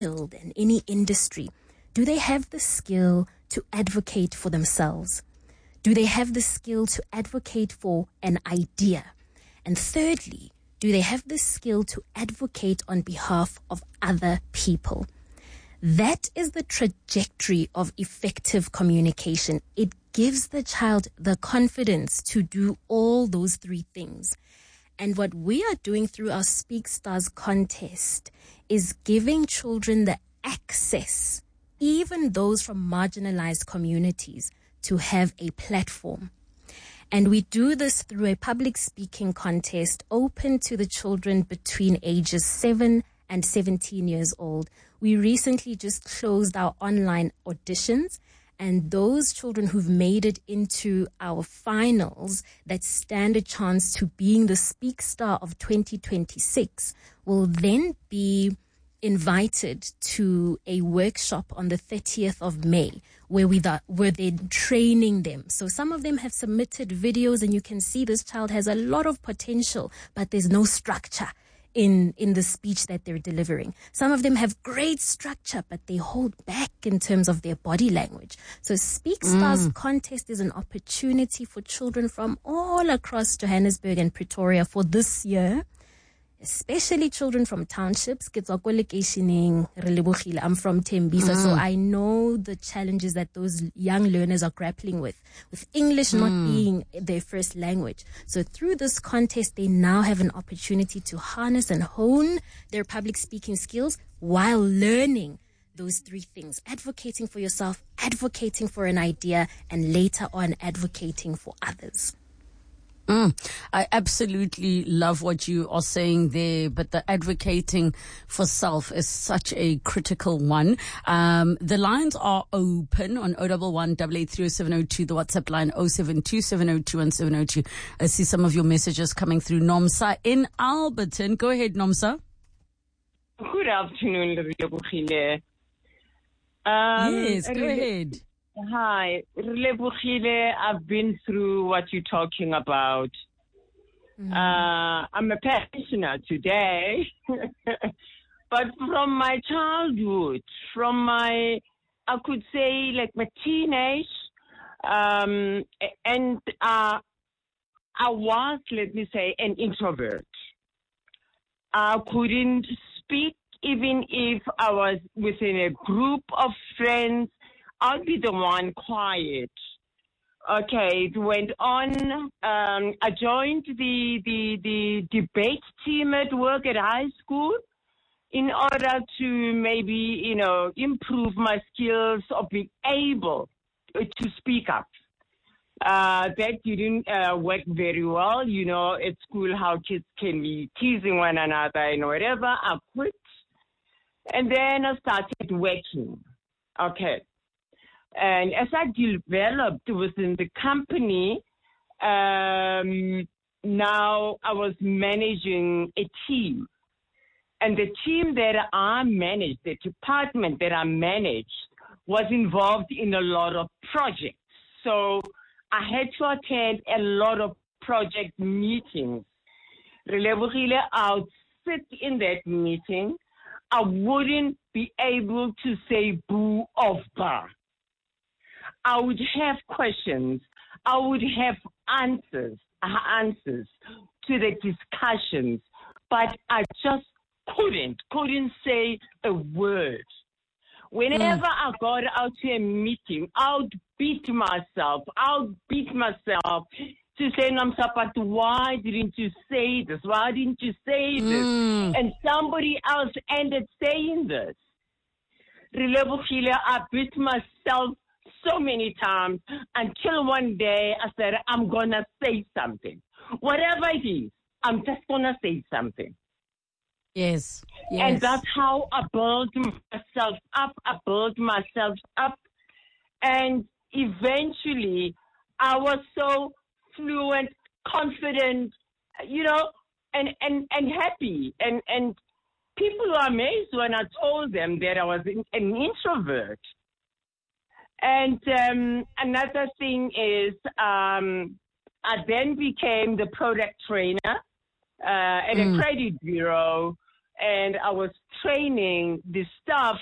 field, in any industry, do they have the skill to advocate for themselves? Do they have the skill to advocate for an idea? And thirdly, do they have the skill to advocate on behalf of other people? That is the trajectory of effective communication. It gives the child the confidence to do all those three things. And what we are doing through our Speak Stars contest is giving children the access, even those from marginalized communities, to have a platform. And we do this through a public speaking contest open to the children between ages 7 and 17 years old. We recently just closed our online auditions, and those children who've made it into our finals that stand a chance to being the Speak Star of 2026 will then be invited to a workshop on the 30th of May where they're training them. So some of them have submitted videos, and you can see this child has a lot of potential, but there's no structure in the speech that they're delivering. Some of them have great structure, but they hold back in terms of their body language. So Speak Stars contest is an opportunity for children from all across Johannesburg and Pretoria for this year, especially children from townships. I'm from Tembisa, so I know the challenges that those young learners are grappling with English not being their first language. So through this contest, they now have an opportunity to harness and hone their public speaking skills while learning those three things: advocating for yourself, advocating for an idea, and later on advocating for others. I absolutely love what you are saying there, but the advocating for self is such a critical one. The lines are open on 011 8830702, the WhatsApp line 0727021702. I see some of your messages coming through. Nomsa in Alberton. Go ahead, Nomsa. Good afternoon, Lebohile. Yes, go ahead. Hi, Lebohile. I've been through what you're talking about. I'm a pensioner today, but from my childhood, I could say like my teenage, and I was, let me say, an introvert. I couldn't speak even if I was within a group of friends. I'll be the one quiet. Okay, it went on. I joined the debate team at work at high school in order to maybe, improve my skills of being able to speak up. That didn't work very well, at school, how kids can be teasing one another and whatever. I quit. And then I started working. Okay. And as I developed within the company, now I was managing a team. And the team that I managed, the department that I managed, was involved in a lot of projects. So I had to attend a lot of project meetings. I'll sit in that meeting. I wouldn't be able to say boo or bah. I would have questions. I would have answers to the discussions, but I just couldn't say a word. Whenever I got out to a meeting, I would beat myself to say, Namsapat, why didn't you say this? Why didn't you say this? And somebody else ended saying this. I beat myself so many times until one day I said, I'm going to say something. Whatever it is, I'm just going to say something. Yes. And that's how I built myself up. And eventually I was so fluent, confident, and happy. And people were amazed when I told them that I was an introvert. And another thing is I then became the product trainer at a credit bureau. and I was training the staff